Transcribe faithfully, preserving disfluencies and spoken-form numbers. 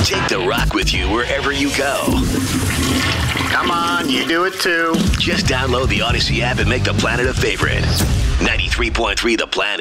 Take the rock with you wherever you go. Come on, you do it too. Just download the Odyssey app and make the planet a favorite. ninety-three point three The Planet.